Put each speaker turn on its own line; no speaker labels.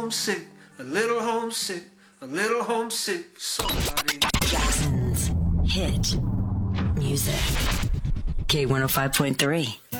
homesick, a little homesick, a little homesick for somebody.
Jackson's hit music. K105.3.